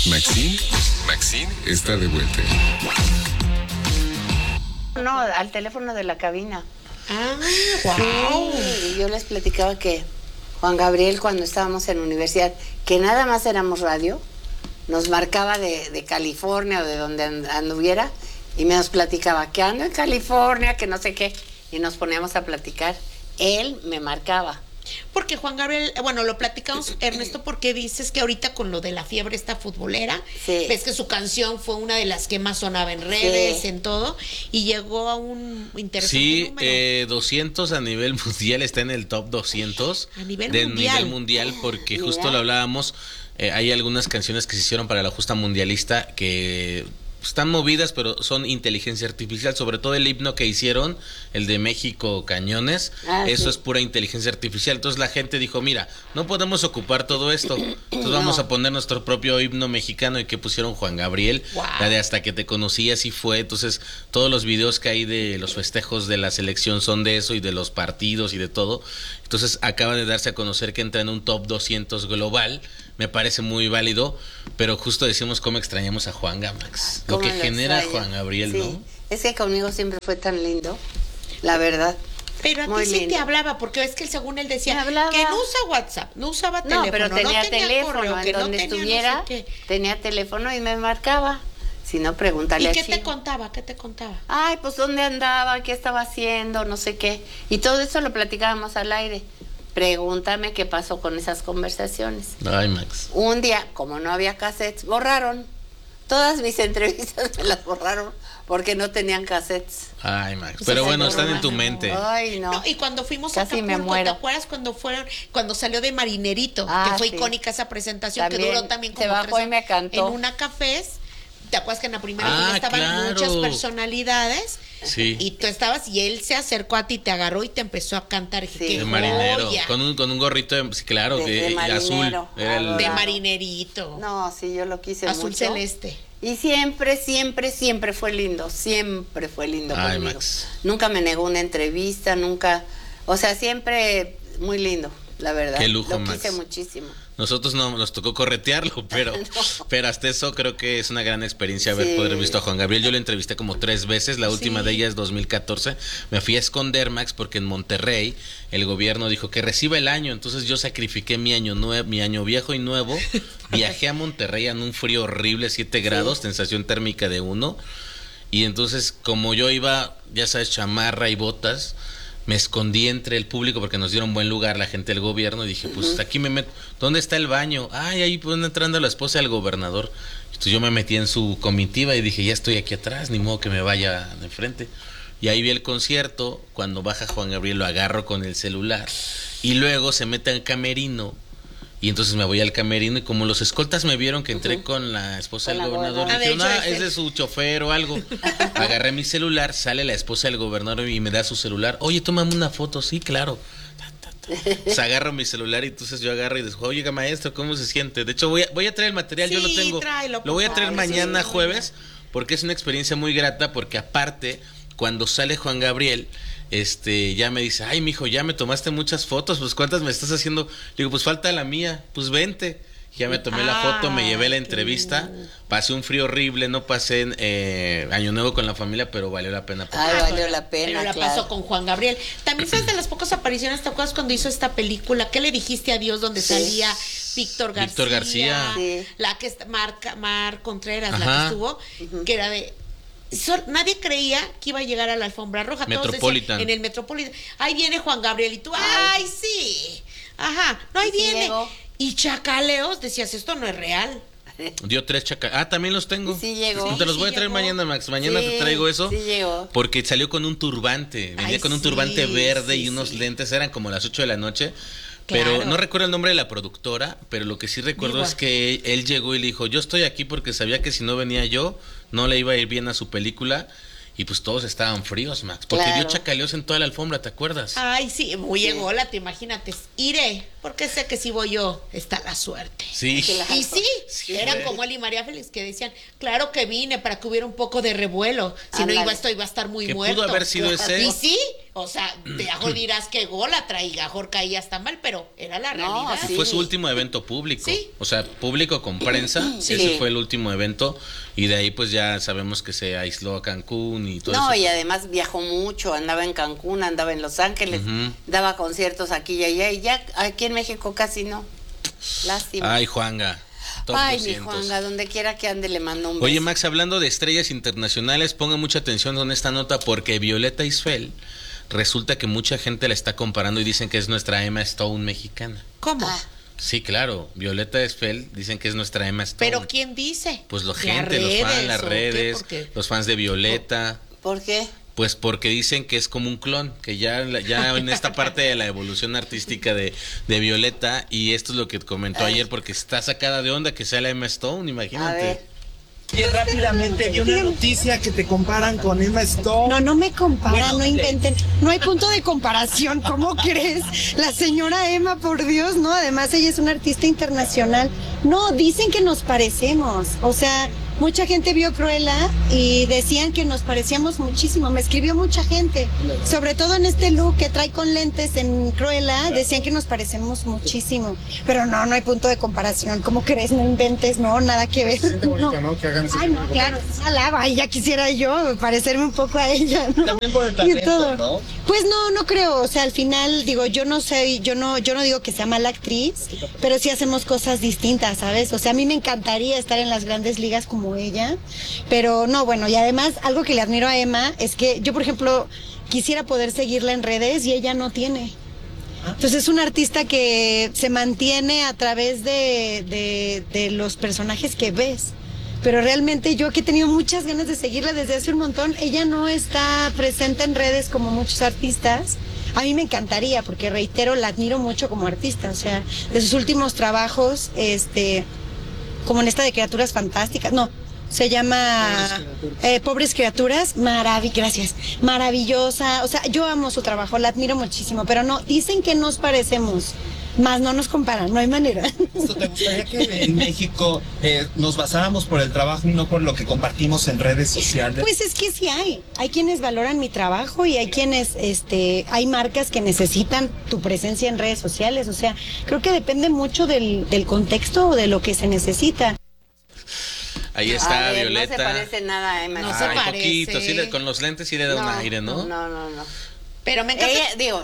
Maxine está de vuelta. No, al teléfono de la cabina. Wow. Sí, yo les platicaba que Juan Gabriel, cuando estábamos en la universidad, que nada más éramos radio, nos marcaba de California o de donde anduviera y nos platicaba que ando en California, que no sé qué, y nos poníamos a platicar. Él me marcaba. Porque Juan Gabriel, bueno, lo platicamos, Ernesto, porque dices que ahorita con lo de la fiebre esta futbolera, Sí. ves que su canción fue una de las que más sonaba en redes, Sí. en todo, y llegó a un interesante número. 200 a nivel mundial, está en el top 200 A nivel de mundial. nivel mundial, porque Mira. justo lo hablábamos, hay algunas canciones que se hicieron para la justa mundialista que están movidas, pero son inteligencia artificial, sobre todo el himno que hicieron, el de México Cañones, eso sí. es pura inteligencia artificial. Entonces la gente dijo, mira, no podemos ocupar todo esto, entonces vamos a poner nuestro propio himno mexicano. Y que pusieron Juan Gabriel, Wow. la de Hasta que te conocí, así fue. Entonces todos los videos que hay de los festejos de la selección son de eso, y de los partidos y de todo. Entonces acaba de darse a conocer que entra en un top 200 global. Me parece muy válido, pero justo decimos cómo extrañamos a Juan Max. Lo que genera extraño. Juan Gabriel, Sí. ¿no? Es que conmigo siempre fue tan lindo, la verdad. Pero a Muy ti sí lindo. te hablaba, porque es que según él decía Me hablaba. que no usa WhatsApp, no usaba teléfono, No, pero tenía teléfono, correo, que en donde no tenía estuviera, no sé qué. tenía teléfono y me marcaba. Si no, pregúntale ¿Y a qué te Chino. contaba? ¿Qué te contaba? Ay, pues dónde andaba, qué estaba haciendo, no sé qué. Y todo eso lo platicábamos al aire. Pregúntame qué pasó con esas conversaciones. Ay, Max. Un día, como no había cassettes, borraron. Todas mis entrevistas me las borraron porque no tenían cassettes. Ay, Max. Pues Pero esa bueno, broma, están en tu no. mente. Ay, no. No, y cuando fuimos Casi a me Acapulco, ¿te muero. acuerdas cuando salió de Marinerito? Ah, que fue sí. icónica esa presentación, que También duró también se como bajó 3 y me horas. cantó. En una cafés. ¿Te acuerdas que en la primera fila Ah, estaban claro. muchas personalidades? Sí. Y tú estabas, y él se acercó a ti, te agarró y te empezó a cantar. Y dije, Sí. ¡qué De marinero, joya! con un gorrito, sí, claro, De azul. marinero, Era el- De adorado. marinerito. No, sí, yo lo quise Azul mucho. celeste. Y siempre, siempre, siempre fue lindo. Siempre fue lindo Ay, conmigo. Max. Nunca me negó una entrevista, nunca. O sea, siempre muy lindo, la verdad. Qué lujo, lo Max. quise muchísimo. Nosotros no nos tocó corretearlo, pero, No. pero hasta eso creo que es una gran experiencia haber Sí. poder visto a Juan Gabriel. Yo lo entrevisté como 3 veces, la última Sí. de ellas 2014. Me fui a esconder, Max, porque en Monterrey el gobierno dijo que reciba el año, entonces yo sacrifiqué mi año viejo y nuevo. Viajé a Monterrey en un frío horrible, 7 grados, sensación térmica de 1. Y entonces, como yo iba, ya sabes, chamarra y botas, me escondí entre el público porque nos dieron buen lugar la gente del gobierno, y dije, pues aquí me meto. ¿Dónde está el baño? Ay, ahí pues entrando la esposa del gobernador. Entonces yo me metí en su comitiva y dije, ya estoy aquí atrás, ni modo que me vaya de frente. Y ahí vi el concierto. Cuando baja Juan Gabriel lo agarro con el celular y luego se mete al camerino. Y entonces me voy al camerino, y como los escoltas me vieron que entré con la esposa Con del la gobernador, gobernadora. dijeron, Ah, de hecho, es de su chofer o algo. Agarré mi celular, sale la esposa del gobernador y me da su celular. Oye, tómame una foto. Sí, claro. Pues agarro mi celular, y entonces yo agarro y digo, oiga, maestro, ¿cómo se siente? De hecho, voy a traer el material, yo lo Sí, tengo. tráelo, Lo voy a por traer favor, mañana sí. jueves, porque es una experiencia muy grata, porque aparte, cuando sale Juan Gabriel, ya me dice, ay, mijo, ya me tomaste muchas fotos, pues ¿cuántas me estás haciendo? Le digo, pues falta la mía, pues vente. Ya me tomé la foto, me llevé la entrevista, pasé un frío horrible, no pasé Año Nuevo con la familia, pero valió la pena. Ay, valió la pena, Pero la claro. pasó con Juan Gabriel. También sabes de las pocas apariciones, ¿te acuerdas cuando hizo esta película? ¿Qué le dijiste a Dios? Donde Sí. salía Víctor García. Víctor García. Sí. La que está, Mar Contreras, la Ajá. que estuvo, que era de... nadie creía que iba a llegar a la alfombra roja. Todos decían, Metropolitan. en el Metropolitan. Ahí viene Juan Gabriel y tú, ¡ay, sí! Ajá, no, ahí Sí viene. llegó. Y chacaleos, decías, esto no es real. Dio 3 chacas. Ah, también los tengo. Sí llegó. Te los Sí voy a traer llegó. mañana, Max. Mañana Sí, te traigo eso. sí llegó. Porque salió con un turbante. Venía Ay, con un sí, turbante verde sí, y unos sí. lentes. Eran como las 8 de la noche. Pero Claro. no recuerdo el nombre de la productora. Pero lo que sí recuerdo Digo. es que él llegó y le dijo, yo estoy aquí porque sabía que si no venía yo, no le iba a ir bien a su película. y pues todos estaban fríos, Max, porque Claro. dio chacaleos en toda la alfombra, ¿te acuerdas? Ay, sí, muy ególatra, imagínate. Iré, porque sé que si voy yo, está la suerte. Sí. Claro. Y sí, Sí, eran güey. como él y María Félix que decían, claro que vine para que hubiera un poco de revuelo, si no Ándale. iba a estar muy Que muerto. pudo haber sido ese. Y sí, o sea, Gajor dirás que ególatra y Gajor caía hasta mal, pero era la No, realidad. sí. Fue su último evento público. Sí. O sea, público con prensa. Sí. Ese fue el último evento. Y de ahí pues ya sabemos que se aisló a Cancún y todo No, eso. y además viajó mucho, andaba en Cancún, andaba en Los Ángeles, Ujú. daba conciertos aquí y allá, y ya aquí en México casi no. Lástima. Ay, Juanga. Top Ay, mi 200. Juanga, donde quiera que ande le mando un beso. Oye, Max, hablando de estrellas internacionales, ponga mucha atención con esta nota porque Violeta Isfel resulta que mucha gente la está comparando y dicen que es nuestra Emma Stone mexicana. ¿Cómo? Ah, Sí, claro, Violeta Isfel dicen que es nuestra Emma Stone. ¿Pero quién dice? Pues la ¿Las gente, los fans, las o qué? redes, ¿Por qué? los fans de Violeta. ¿por qué? Pues porque dicen que es como un clon, que ya en esta parte de la evolución artística de Violeta, y esto es lo que comentó ayer, porque está sacada de onda que sea la Emma Stone, A imagínate. ver. Y rápidamente vi una noticia que te comparan con Emma Stone. No, no me comparan, Bueno, no inventen. No hay punto de comparación, ¿cómo crees? La señora Emma, por Dios, no, además ella es una artista internacional. No, dicen que nos parecemos. O sea, mucha gente vio Cruella y decían que nos parecíamos muchísimo. Me escribió mucha gente, sobre todo en este look que trae con lentes en Cruella, decían que nos parecemos muchísimo. Pero no, no hay punto de comparación. ¿Cómo crees? No inventes, no, nada que ver. No. Ay, no, claro, es una lava, y ya quisiera yo parecerme un poco a ella, ¿no? También por el Y talento, todo. ¿no? Pues no creo, o sea, al final, digo, yo no digo que sea mala actriz, pero sí hacemos cosas distintas, ¿sabes? O sea, a mí me encantaría estar en las grandes ligas como ella, pero no, bueno, y además, algo que le admiro a Emma es que yo, por ejemplo, quisiera poder seguirla en redes y ella no tiene. Entonces es una artista que se mantiene a través de los personajes que ves. Pero realmente yo que he tenido muchas ganas de seguirla desde hace un montón, ella no está presente en redes como muchos artistas. A mí me encantaría, porque reitero, la admiro mucho como artista. O sea, de sus últimos trabajos, como en esta de Criaturas Fantásticas, no, se llama Pobres Criaturas, gracias, maravillosa. O sea, yo amo su trabajo, la admiro muchísimo, pero no, dicen que nos parecemos, más no nos comparan, no hay manera. ¿Te gustaría que en México nos basáramos por el trabajo y no por lo que compartimos en redes sociales? Pues es que sí hay quienes valoran mi trabajo y hay quienes, hay marcas que necesitan tu presencia en redes sociales, o sea, creo que depende mucho del contexto o de lo que se necesita. Ahí A está ver, Violeta. no se parece nada a Emma. No Stone. se parece. Poquito, sí, con los lentes sí le da un aire, ¿no? No. Pero me encanta. Ella, digo,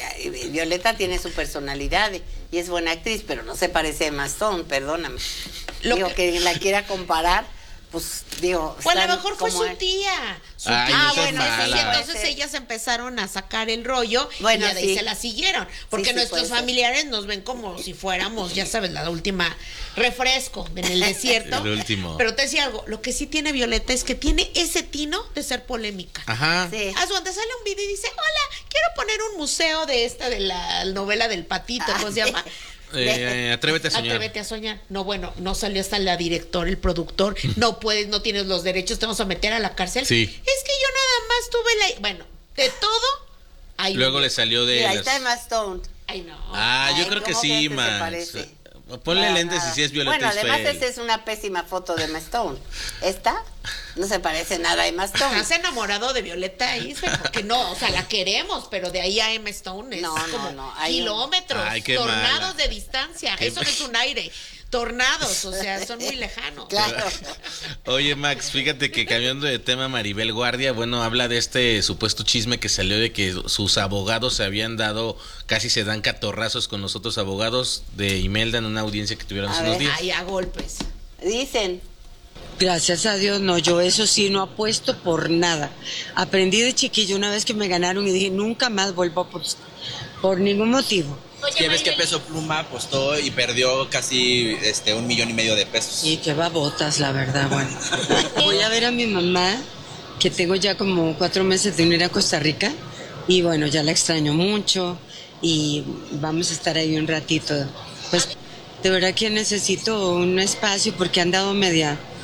Violeta tiene su personalidad y es buena actriz, pero no se parece a Emma Stone, perdóname. Lo Digo, que la quiera comparar, pues digo. Pues a lo están mejor fue como su tía. Su Ay, tía. no seas Bueno, sí, mala. entonces Puede ser. ellas empezaron a sacar el rollo Bueno, y ya de ahí sí. se la siguieron. Porque Sí, nuestros puede ser. familiares nos ven como si fuéramos, ya sabes, la última refresco en el desierto. El último. Pero te decía algo, lo que sí tiene Violeta es que tiene ese tino de ser polémica. Ajá. Sí. A su donde sale un video y dice, hola, quiero poner un museo de la novela del patito, ¿cómo se llama? Atrévete a soñar. Atrévete a soñar. No, bueno, no salió hasta la directora, el productor. No puedes, no tienes los derechos, te vamos a meter a la cárcel. Sí. Es que yo nada más tuve la. Bueno, de todo. Hay Luego le salió de Mira, ahí las- está Emma Stone. Ay, no. Ah, yo Ay, creo que ¿cómo sí, crees que se Max. parece? Ponle Nada, lentes nada. y si es Violeta Bueno, además Isfel. esta es una pésima foto de Emma Stone. Esta no se parece nada a Emma Stone. Estás enamorado de Violeta Isfel, porque no, o sea, la queremos, pero de ahí a Emma Stone es No, como hay un- kilómetros, Ay, qué tornados mala. de distancia. Eso no es un aire. Tornados, o sea, son muy lejanos. Claro. Oye, Max, fíjate que cambiando de tema, Maribel Guardia, bueno, habla de este supuesto chisme que salió de que sus abogados se habían dado, casi se dan catorrazos con los otros abogados de Imelda en una audiencia que tuvieron hace A unos ver. días. Ay, a golpes. Dicen. Gracias a Dios, no, yo eso sí no apuesto por nada. Aprendí de chiquillo una vez que me ganaron y dije, nunca más vuelvo a apostar, por ningún motivo. Ya ves que Peso Pluma apostó y perdió casi 1,5 millones de pesos. Y qué babotas, la verdad, bueno. Voy a ver a mi mamá, que tengo ya como 4 meses de no ir a Costa Rica, y bueno, ya la extraño mucho, y vamos a estar ahí un ratito. Pues, de verdad que necesito un espacio porque han dado media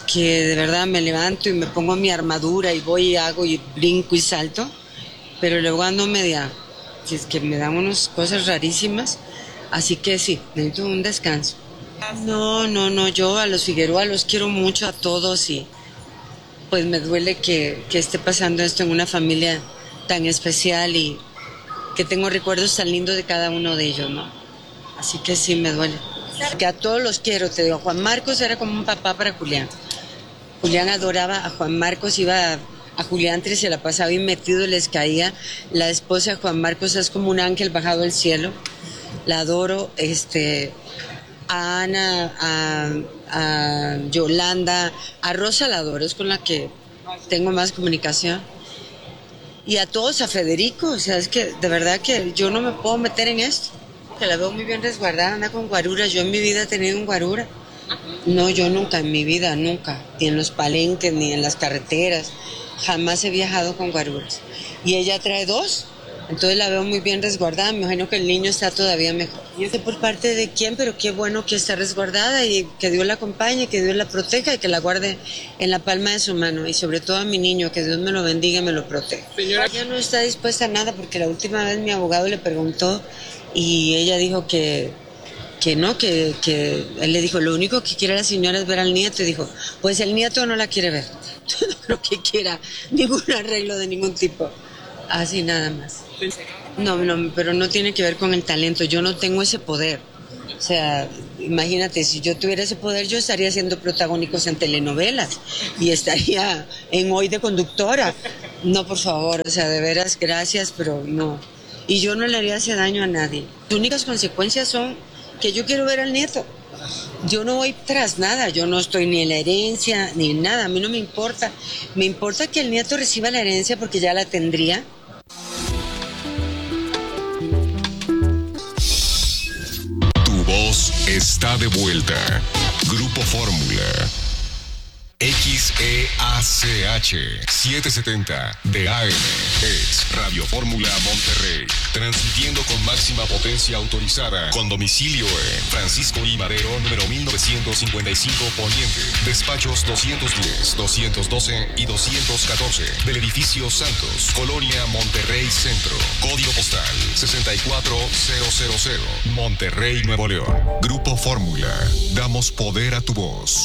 que de verdad me levanto y me pongo mi armadura y voy y hago y brinco y salto, pero luego ando media, si es que me dan unas cosas rarísimas, así que sí, necesito un descanso. No, yo a los Figueroa los quiero mucho a todos y pues me duele que esté pasando esto en una familia tan especial y que tengo recuerdos tan lindos de cada uno de ellos, ¿no? Así que sí, me duele. Que a todos los quiero, te digo, Juan Marcos era como un papá para Julián. Julián adoraba a Juan Marcos, iba a Julián se la pasaba bien metido, les caía. La esposa de Juan Marcos es como un ángel bajado del cielo. La adoro, a Ana, a Yolanda, a Rosa la adoro, es con la que tengo más comunicación. Y a todos, a Federico, o sea, es que de verdad que yo no me puedo meter en esto. Que la veo muy bien resguardada, anda con guaruras. Yo en mi vida he tenido un guarura. No, yo nunca, en mi vida, nunca. Ni en los palenques, ni en las carreteras. Jamás he viajado con guaruras. Y ella trae 2. Entonces la veo muy bien resguardada, me imagino que el niño está todavía mejor. Yo sé por parte de quién, pero qué bueno que está resguardada y que Dios la acompañe, que Dios la proteja y que la guarde en la palma de su mano. Y sobre todo a mi niño, que Dios me lo bendiga y me lo proteja. Señora, ella no está dispuesta a nada porque la última vez mi abogado le preguntó y ella dijo que no, que él le dijo, lo único que quiere la señora es ver al nieto. Y dijo, pues el nieto no la quiere ver, todo lo que quiera, ningún arreglo de ningún tipo. Así nada más. No, pero no tiene que ver con el talento. Yo no tengo ese poder. O sea, imagínate, si yo tuviera ese poder, yo estaría siendo protagónicos en telenovelas y estaría en Hoy de conductora. No, por favor, o sea, de veras, gracias, pero no. Y yo no le haría ese daño a nadie. Las únicas consecuencias son que yo quiero ver al nieto. Yo no voy tras nada, yo no estoy ni en la herencia, ni en nada, a mí no me importa. Me importa que el nieto reciba la herencia porque ya la tendría. Tu voz está de vuelta. Grupo Fórmula. XEACH 770 de AM es Radio Fórmula Monterrey, transmitiendo con máxima potencia autorizada, con domicilio en Francisco I. Madero, número 1955 Poniente, despachos 210, 212 y 214 del edificio Santos, Colonia Monterrey Centro, código postal 64000, Monterrey, Nuevo León. Grupo Fórmula, damos poder a tu voz.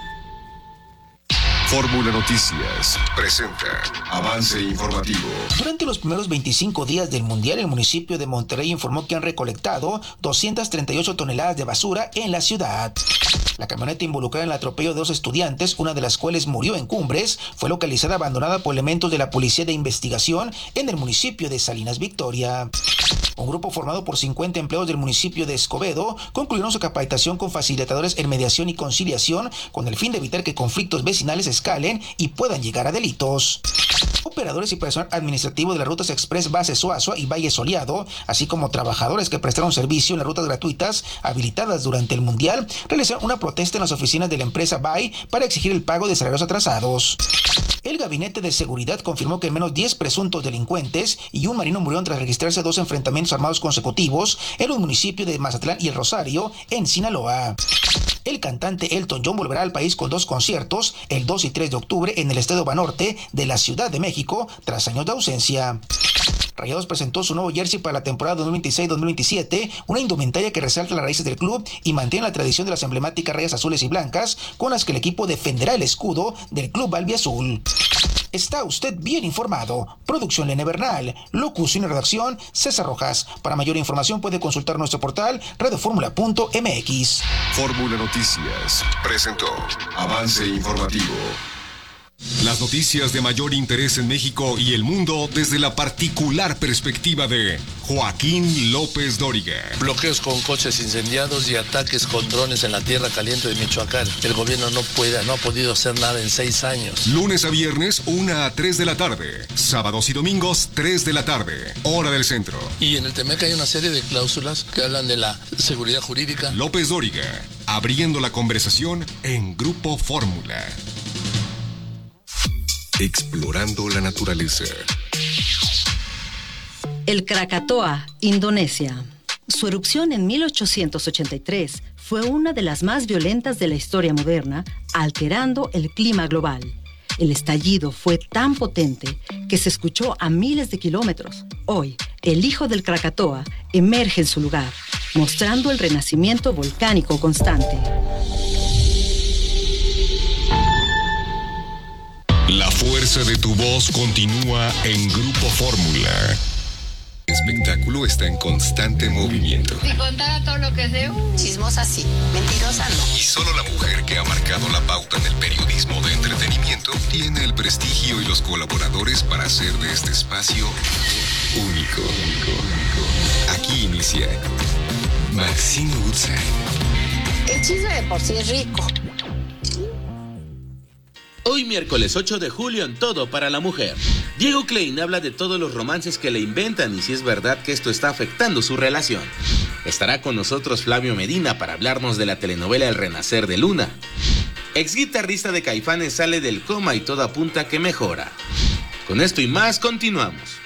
Fórmula Noticias presenta avance informativo. Durante los primeros 25 días del Mundial, el municipio de Monterrey informó que han recolectado 238 toneladas de basura en la ciudad. La camioneta involucrada en el atropello de 2 estudiantes, una de las cuales murió en Cumbres, fue localizada abandonada por elementos de la Policía de Investigación en el municipio de Salinas Victoria. Un grupo formado por 50 empleados del municipio de Escobedo concluyeron su capacitación con facilitadores en mediación y conciliación con el fin de evitar que conflictos vecinales escalen y puedan llegar a delitos. Operadores y personal administrativo de las rutas Express Base Soazua y Valle Soleado, así como trabajadores que prestaron servicio en las rutas gratuitas habilitadas durante el Mundial, realizaron una protesta en las oficinas de la empresa BAI para exigir el pago de salarios atrasados. El Gabinete de Seguridad confirmó que al menos 10 presuntos delincuentes y un marino murieron tras registrarse 2 enfrentamientos armados consecutivos en los municipios de Mazatlán y El Rosario, en Sinaloa. El cantante Elton John volverá al país con 2 conciertos, el 2 y 3 de octubre en el Estadio Banorte de la Ciudad de México, tras años de ausencia. Rayados presentó su nuevo jersey para la temporada 2026-2027, una indumentaria que resalta las raíces del club y mantiene la tradición de las emblemáticas rayas azules y blancas, con las que el equipo defenderá el escudo del club albiazul. Está usted bien informado. Producción Lene Bernal, locución y redacción César Rojas. Para mayor información puede consultar nuestro portal radioformula.mx. Fórmula Noticias presentó avance informativo. Las noticias de mayor interés en México y el mundo desde la particular perspectiva de Joaquín López Dóriga. Bloqueos con coches incendiados y ataques con drones en la tierra caliente de Michoacán. El gobierno no ha podido hacer nada en 6 años. Lunes a viernes, 1 a 3 de la tarde. Sábados y domingos, 3 de la tarde. Hora del centro. Y en el TEMEC hay una serie de cláusulas que hablan de la seguridad jurídica. López Dóriga, abriendo la conversación en Grupo Fórmula. Explorando la naturaleza. El Krakatoa, Indonesia. Su erupción en 1883 fue una de las más violentas de la historia moderna, alterando el clima global. El estallido fue tan potente que se escuchó a miles de kilómetros. Hoy, el hijo del Krakatoa emerge en su lugar, mostrando el renacimiento volcánico constante. La fuerza de tu voz continúa en Grupo Fórmula. El espectáculo está en constante movimiento. Si contara todo lo que sé, chismosa sí, mentirosa no. Y solo la mujer que ha marcado la pauta en el periodismo de entretenimiento tiene el prestigio y los colaboradores para hacer de este espacio único. Aquí inicia Maxine Woodside. El chisme de por sí es rico. Hoy miércoles 8 de julio en Todo para la Mujer. Diego Klein habla de todos los romances que le inventan y si es verdad que esto está afectando su relación. Estará con nosotros Flavio Medina para hablarnos de la telenovela El Renacer de Luna. Ex guitarrista de Caifanes sale del coma y todo apunta que mejora. Con esto y más continuamos.